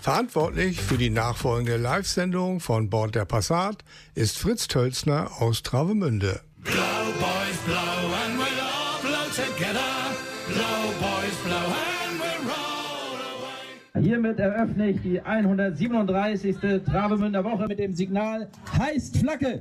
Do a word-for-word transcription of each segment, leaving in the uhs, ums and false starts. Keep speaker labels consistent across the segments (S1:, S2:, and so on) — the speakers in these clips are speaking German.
S1: Verantwortlich für die nachfolgende Live-Sendung von Bord der Passat ist Fritz Tölzner aus Travemünde.
S2: Blow, boys, blow, and we'll all blow together. Blow, boys, blow, and we'll roll away.
S3: Hiermit eröffne ich die hundertsiebenunddreißigste Travemünder Woche mit dem Signal Heißt Flagge!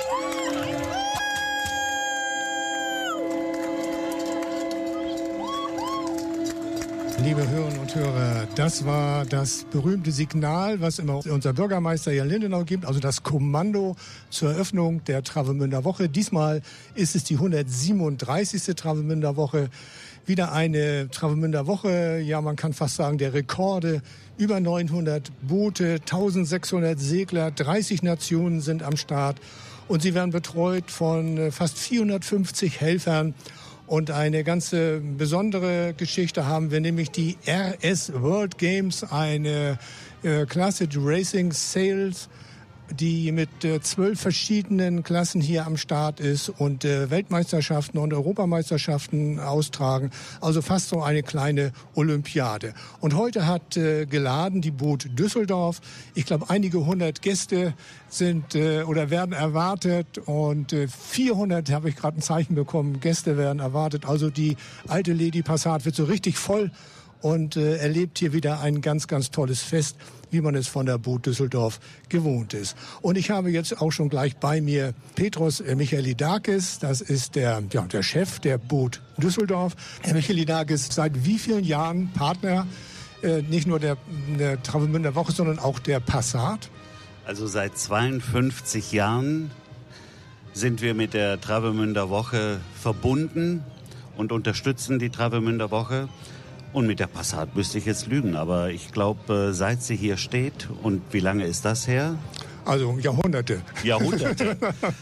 S1: Liebe Hörerinnen und Hörer, das war das berühmte Signal, was immer unser Bürgermeister Jan Lindenau gibt, also das Kommando zur Eröffnung der Travemünder Woche. Diesmal ist es die hundertsiebenunddreißigste Travemünder Woche. Wieder eine Travemünder Woche, ja, man kann fast sagen, der Rekorde. Über neunhundert Boote, eintausendsechshundert Segler, dreißig Nationen sind am Start. Und sie werden betreut von fast vierhundertfünfzig Helfern. Und eine ganze besondere Geschichte haben wir, nämlich die R S World Games, eine äh, Klasse Racing Sales, die mit äh, zwölf verschiedenen Klassen hier am Start ist und äh, Weltmeisterschaften und Europameisterschaften austragen. Also fast so eine kleine Olympiade. Und heute hat äh, geladen die Boot Düsseldorf. Ich glaube, einige hundert Gäste sind äh, oder werden erwartet und äh, vierhundert, habe ich gerade ein Zeichen bekommen, Gäste werden erwartet. Also die alte Lady Passat wird so richtig voll und äh, erlebt hier wieder ein ganz, ganz tolles Fest, wie man es von der Boot Düsseldorf gewohnt ist. Und ich habe jetzt auch schon gleich bei mir Petros Michalidakis, das ist der, ja, der Chef der Boot Düsseldorf. Herr Michalidakis, seit wie vielen Jahren Partner, äh, nicht nur der, der Travemünder Woche, sondern auch der Passat?
S4: Also seit zweiundfünfzig Jahren sind wir mit der Travemünder Woche verbunden und unterstützen die Travemünder Woche. Und mit der Passat müsste ich jetzt lügen, aber ich glaube, seit sie hier steht, und wie lange ist das her?
S1: Also Jahrhunderte.
S4: Jahrhunderte.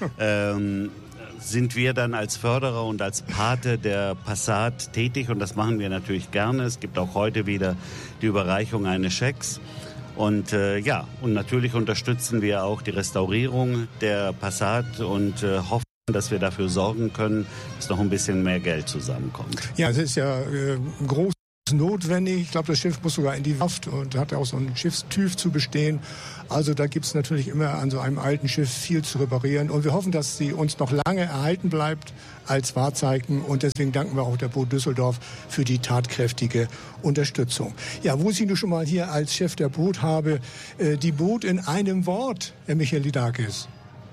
S4: ähm, sind wir dann als Förderer und als Pate der Passat tätig, und das machen wir natürlich gerne. Es gibt auch heute wieder die Überreichung eines Schecks. Und äh, ja, und natürlich unterstützen wir auch die Restaurierung der Passat und äh, hoffen, dass wir dafür sorgen können, dass noch ein bisschen mehr Geld zusammenkommt.
S1: Ja, es ist ja äh, groß notwendig. Ich glaube, das Schiff muss sogar in die Werft und hat auch so ein Schiffstüv zu bestehen. Also da gibt es natürlich immer an so einem alten Schiff viel zu reparieren. Und wir hoffen, dass sie uns noch lange erhalten bleibt als Wahrzeichen. Und deswegen danken wir auch der Boot Düsseldorf für die tatkräftige Unterstützung. Ja, wo ich Sie schon mal hier als Chef der Boot habe, äh, die Boot in einem Wort, Herr Michalidakis.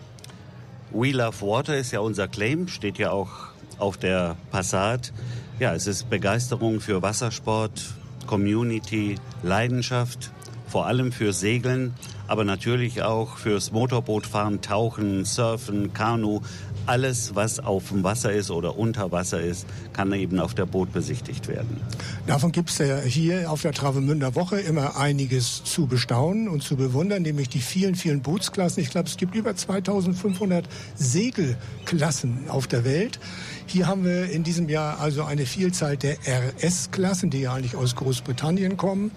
S4: We Love Water ist ja unser Claim, steht ja auch auf der Passat. Ja, es ist Begeisterung für Wassersport, Community, Leidenschaft, vor allem für Segeln, aber natürlich auch fürs Motorbootfahren, Tauchen, Surfen, Kanu. Alles, was auf dem Wasser ist oder unter Wasser ist, kann eben auf der Boot besichtigt werden.
S1: Davon gibt es ja hier auf der Travemünder Woche immer einiges zu bestaunen und zu bewundern, nämlich die vielen, vielen Bootsklassen. Ich glaube, es gibt über zweitausendfünfhundert Segelklassen auf der Welt. Hier haben wir in diesem Jahr also eine Vielzahl der R S-Klassen, die ja eigentlich aus Großbritannien kommen.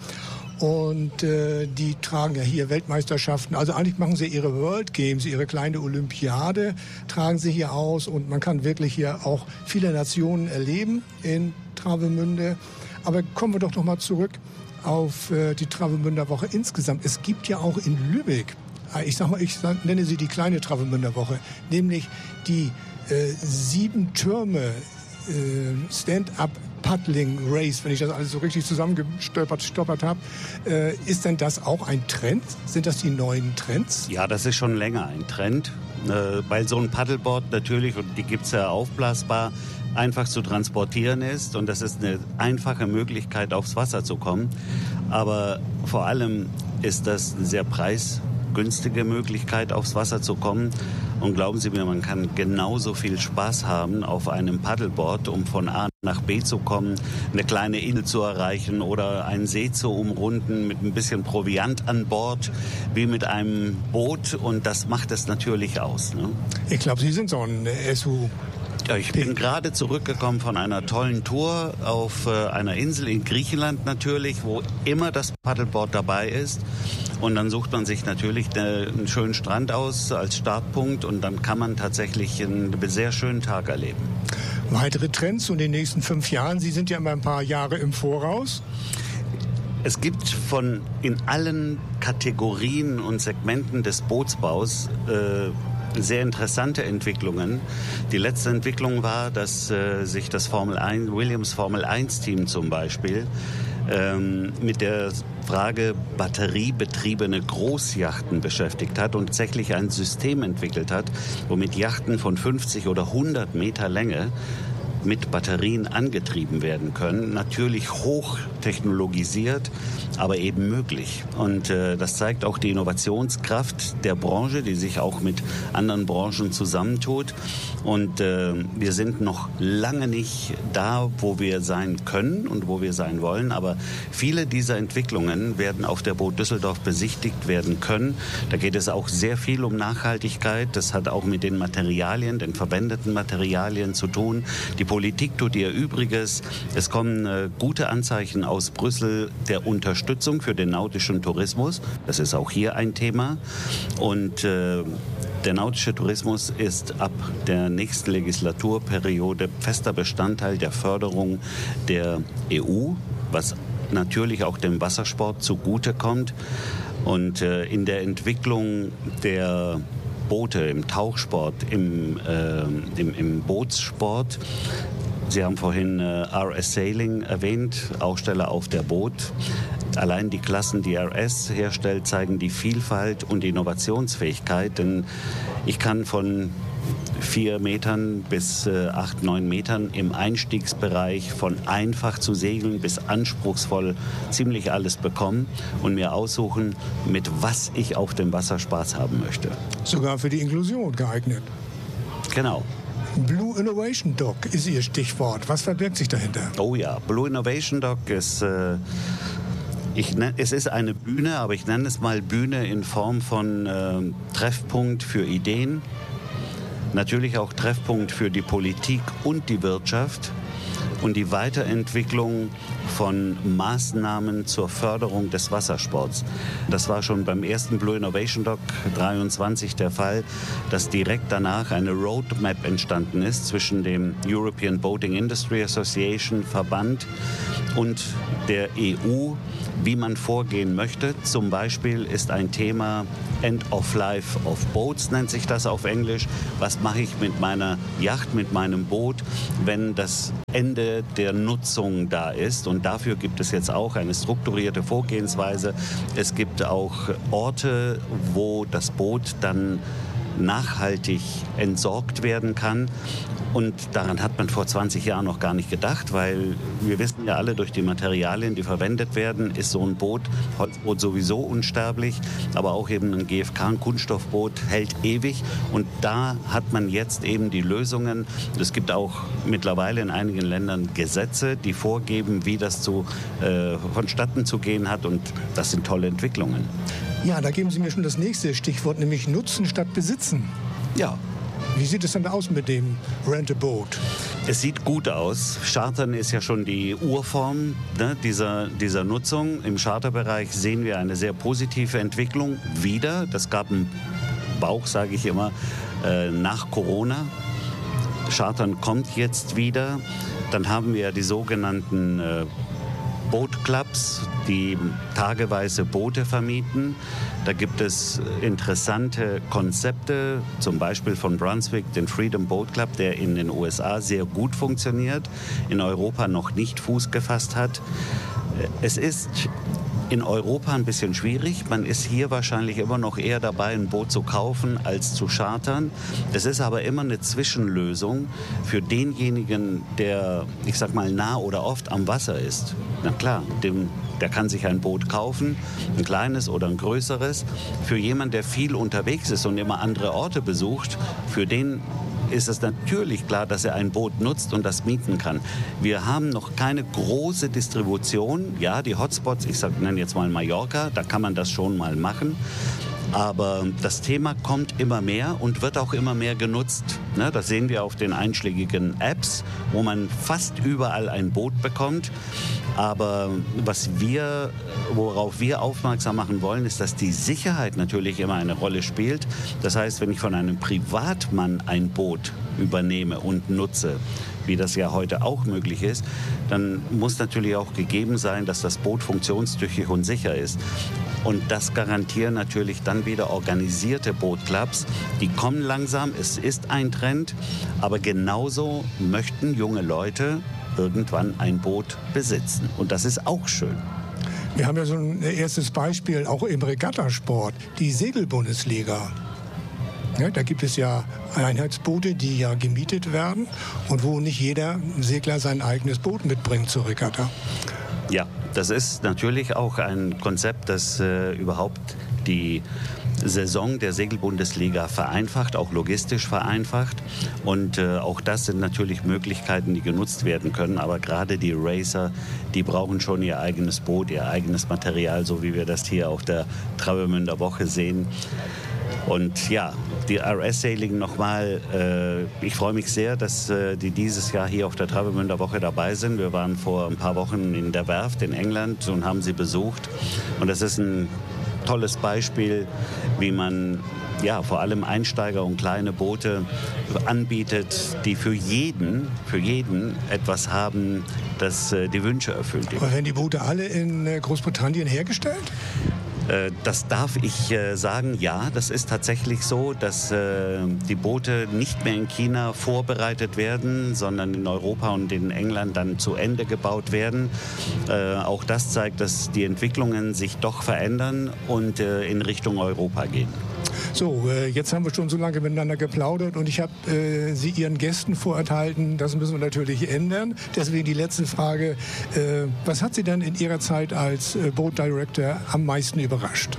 S1: Und äh, die tragen ja hier Weltmeisterschaften. Also eigentlich machen sie ihre World Games, ihre kleine Olympiade, tragen sie hier aus. Und man kann wirklich hier auch viele Nationen erleben in Travemünde. Aber kommen wir doch noch mal zurück auf äh, die Travemünder Woche insgesamt. Es gibt ja auch in Lübeck, ich sag mal, ich nenne sie die kleine Travemünder Woche, nämlich die äh, sieben Türme äh, Stand-up Paddling Race, wenn ich das alles so richtig zusammengestolpert stoppert habe. Äh, ist denn das auch ein Trend? Sind das die neuen Trends?
S4: Ja, das ist schon länger ein Trend, äh, weil so ein Paddleboard natürlich, und die gibt's ja aufblasbar, einfach zu transportieren ist, und das ist eine einfache Möglichkeit, aufs Wasser zu kommen. Aber vor allem ist das eine sehr preisgünstige Möglichkeit, aufs Wasser zu kommen. Und glauben Sie mir, man kann genauso viel Spaß haben auf einem Paddleboard, um von A nach B zu kommen, eine kleine Insel zu erreichen oder einen See zu umrunden mit ein bisschen Proviant an Bord, wie mit einem Boot. Und das macht es natürlich aus. Ne?
S1: Ich glaube, Sie sind so ein S U.
S4: Ja, ich bin gerade zurückgekommen von einer tollen Tour auf äh, einer Insel in Griechenland natürlich, wo immer das Paddleboard dabei ist. Und dann sucht man sich natürlich eine, einen schönen Strand aus als Startpunkt, und dann kann man tatsächlich einen sehr schönen Tag erleben.
S1: Weitere Trends in den nächsten fünf Jahren, Sie sind ja immer ein paar Jahre im Voraus.
S4: Es gibt von in allen Kategorien und Segmenten des Bootsbaus äh, sehr interessante Entwicklungen. Die letzte Entwicklung war, dass äh, sich das Formel eins, Williams Formel eins Team zum Beispiel ähm, mit der Frage batteriebetriebene Großjachten beschäftigt hat und tatsächlich ein System entwickelt hat, womit Yachten von fünfzig oder hundert Meter Länge mit Batterien angetrieben werden können. Natürlich hochtechnologisiert, aber eben möglich. Und äh, das zeigt auch die Innovationskraft der Branche, die sich auch mit anderen Branchen zusammentut. Und äh, wir sind noch lange nicht da, wo wir sein können und wo wir sein wollen. Aber viele dieser Entwicklungen werden auf der Boot Düsseldorf besichtigt werden können. Da geht es auch sehr viel um Nachhaltigkeit. Das hat auch mit den Materialien, den verwendeten Materialien zu tun. Die Politik tut ihr Übriges. Es kommen äh, gute Anzeichen aus Brüssel der Unterstützung für den nautischen Tourismus. Das ist auch hier ein Thema. Und äh, der nautische Tourismus ist ab der nächsten Legislaturperiode fester Bestandteil der Förderung der E U, was natürlich auch dem Wassersport zugutekommt. Und äh, in der Entwicklung der Boote, im Tauchsport, im, äh, im, im Bootssport. Sie haben vorhin äh, R S Sailing erwähnt, Aussteller auf der Boot. Allein die Klassen, die R S herstellt, zeigen die Vielfalt und die Innovationsfähigkeit. Denn ich kann von vier Metern bis äh, acht, neun Metern im Einstiegsbereich von einfach zu segeln bis anspruchsvoll ziemlich alles bekommen und mir aussuchen, mit was ich auf dem Wasser Spaß haben möchte.
S1: Sogar für die Inklusion geeignet.
S4: Genau.
S1: Blue Innovation Dock ist Ihr Stichwort. Was verbirgt sich dahinter?
S4: Oh ja, Blue Innovation Dock ist... Äh, Ich, es ist eine Bühne, aber ich nenne es mal Bühne in Form von äh, Treffpunkt für Ideen, natürlich auch Treffpunkt für die Politik und die Wirtschaft und die Weiterentwicklung von Maßnahmen zur Förderung des Wassersports. Das war schon beim ersten Blue Innovation Dock dreiundzwanzig der Fall, dass direkt danach eine Roadmap entstanden ist zwischen dem European Boating Industry Association Verband und der E U, wie man vorgehen möchte. Zum Beispiel ist ein Thema End of Life of Boats, nennt sich das auf Englisch. Was mache ich mit meiner Yacht, mit meinem Boot, wenn das Ende der Nutzung da ist? Und dafür gibt es jetzt auch eine strukturierte Vorgehensweise. Es gibt auch Orte, wo das Boot dann nachhaltig entsorgt werden kann. Und daran hat man vor zwanzig Jahren noch gar nicht gedacht, weil wir wissen ja alle, durch die Materialien, die verwendet werden, ist so ein Boot, Holzboot sowieso unsterblich, aber auch eben ein G F K, ein Kunststoffboot, hält ewig. Und da hat man jetzt eben die Lösungen. Es gibt auch mittlerweile in einigen Ländern Gesetze, die vorgeben, wie das zu, äh, vonstatten zu gehen hat. Und das sind tolle Entwicklungen.
S1: Ja, da geben Sie mir schon das nächste Stichwort, nämlich Nutzen statt Besitzen.
S4: Ja.
S1: Wie sieht es denn aus mit dem Rent-a-Boat?
S4: Es sieht gut aus. Chartern ist ja schon die Urform, ne, dieser, dieser Nutzung. Im Charterbereich sehen wir eine sehr positive Entwicklung wieder. Das gab einen Bauch, sage ich immer, äh, nach Corona. Chartern kommt jetzt wieder. Dann haben wir die sogenannten äh, Boatclubs, die tageweise Boote vermieten. Da gibt es interessante Konzepte, zum Beispiel von Brunswick, den Freedom Boat Club, der in den U S A sehr gut funktioniert, in Europa noch nicht Fuß gefasst hat. Es ist in Europa ein bisschen schwierig. Man ist hier wahrscheinlich immer noch eher dabei, ein Boot zu kaufen, als zu chartern. Das ist aber immer eine Zwischenlösung für denjenigen, der, ich sag mal, nah oder oft am Wasser ist. Na klar, dem, der kann sich ein Boot kaufen, ein kleines oder ein größeres. Für jemanden, der viel unterwegs ist und immer andere Orte besucht, für den ist es natürlich klar, dass er ein Boot nutzt und das mieten kann. Wir haben noch keine große Distribution. Ja, die Hotspots, ich sag, nenne jetzt mal Mallorca, da kann man das schon mal machen. Aber das Thema kommt immer mehr und wird auch immer mehr genutzt. Ne, das sehen wir auf den einschlägigen Apps, wo man fast überall ein Boot bekommt. Aber was wir, worauf wir aufmerksam machen wollen, ist, dass die Sicherheit natürlich immer eine Rolle spielt. Das heißt, wenn ich von einem Privatmann ein Boot übernehme und nutze, wie das ja heute auch möglich ist, dann muss natürlich auch gegeben sein, dass das Boot funktionstüchtig und sicher ist. Und das garantieren natürlich dann wieder organisierte Bootclubs. Die kommen langsam, es ist ein Trend, aber genauso möchten junge Leute irgendwann ein Boot besitzen. Und das ist auch schön.
S1: Wir haben ja so ein erstes Beispiel auch im Regattasport, die Segelbundesliga. Ja, da gibt es ja Einheitsboote, die ja gemietet werden und wo nicht jeder Segler sein eigenes Boot mitbringt zur Regatta.
S4: Ja, das ist natürlich auch ein Konzept, das äh, überhaupt die Saison der Segelbundesliga vereinfacht, auch logistisch vereinfacht. Und äh, auch das sind natürlich Möglichkeiten, die genutzt werden können. Aber gerade die Racer, die brauchen schon ihr eigenes Boot, ihr eigenes Material, so wie wir das hier auf der Travemünder Woche sehen. Und ja, die R S-Sailing nochmal, äh, ich freue mich sehr, dass äh, die dieses Jahr hier auf der Travemünder Woche dabei sind. Wir waren vor ein paar Wochen in der Werft in England und haben sie besucht. Und das ist ein tolles Beispiel, wie man ja, vor allem Einsteiger und kleine Boote anbietet, die für jeden, für jeden etwas haben, das äh, die Wünsche erfüllt.
S1: Aber werden die Boote alle in äh, Großbritannien hergestellt?
S4: Das darf ich äh, sagen, ja, das ist tatsächlich so, dass äh, die Boote nicht mehr in China vorbereitet werden, sondern in Europa und in England dann zu Ende gebaut werden. Äh, auch das zeigt, dass die Entwicklungen sich doch verändern und äh, in Richtung Europa gehen.
S1: So, äh, jetzt haben wir schon so lange miteinander geplaudert und ich habe äh, Sie Ihren Gästen vorenthalten. Das müssen wir natürlich ändern. Deswegen die letzte Frage. Äh, was hat Sie denn in Ihrer Zeit als äh, Boat Director am meisten überrascht?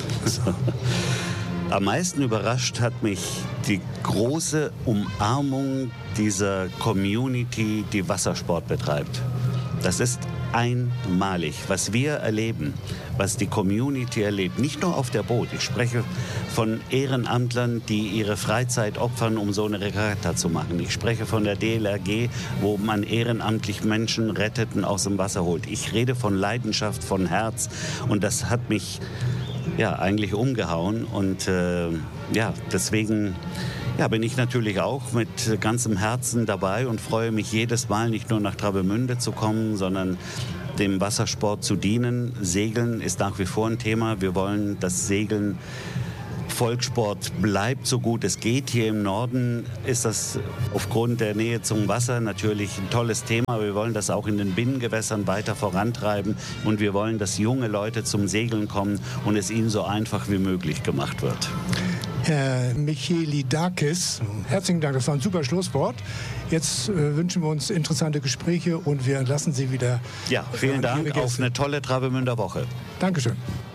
S4: Am meisten überrascht hat mich die große Umarmung dieser Community, die Wassersport betreibt. Das ist einmalig, was wir erleben, was die Community erlebt, nicht nur auf der Boot. Ich spreche von Ehrenamtlern, die ihre Freizeit opfern, um so eine Regatta zu machen. Ich spreche von der D L R G, wo man ehrenamtlich Menschen rettet und aus dem Wasser holt. Ich rede von Leidenschaft, von Herz und das hat mich ja eigentlich umgehauen und äh, ja, deswegen ja, bin ich natürlich auch mit ganzem Herzen dabei und freue mich jedes Mal, nicht nur nach Travemünde zu kommen, sondern dem Wassersport zu dienen. Segeln ist nach wie vor ein Thema. Wir wollen, dass Segeln Volkssport bleibt, so gut es geht. Hier im Norden ist das aufgrund der Nähe zum Wasser natürlich ein tolles Thema. Wir wollen das auch in den Binnengewässern weiter vorantreiben und wir wollen, dass junge Leute zum Segeln kommen und es ihnen so einfach wie möglich gemacht wird.
S1: Herr Michelidakis, herzlichen Dank, das war ein super Schlusswort. Jetzt äh, wünschen wir uns interessante Gespräche und wir entlassen Sie wieder.
S4: Ja, vielen Dank, auf eine tolle Travemünder Woche.
S1: Dankeschön.